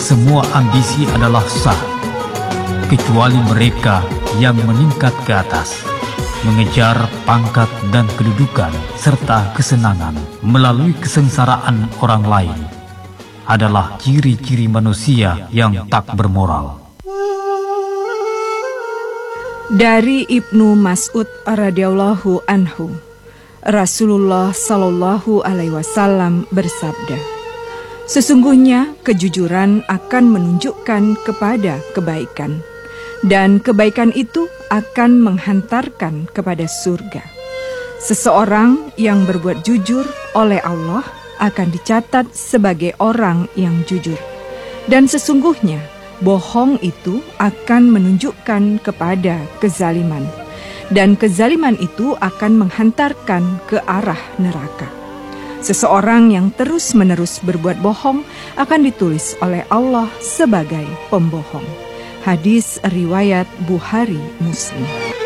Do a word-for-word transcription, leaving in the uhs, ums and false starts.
semua ambisi adalah sah, kecuali mereka yang meningkat ke atas, mengejar pangkat dan kedudukan serta kesenangan melalui kesengsaraan orang lain, adalah ciri-ciri manusia yang tak bermoral. Dari Ibnu Mas'ud radhiyallahu anhu, Rasulullah Shallallahu alaihi wasallam bersabda, "Sesungguhnya kejujuran akan menunjukkan kepada kebaikan, dan kebaikan itu akan menghantarkan kepada surga. Seseorang yang berbuat jujur oleh Allah akan dicatat sebagai orang yang jujur, dan sesungguhnya bohong itu akan menunjukkan kepada kezaliman, dan kezaliman itu akan menghantarkan ke arah neraka. Seseorang yang terus-menerus berbuat bohong akan ditulis oleh Allah sebagai pembohong." Hadis riwayat Bukhari Muslim.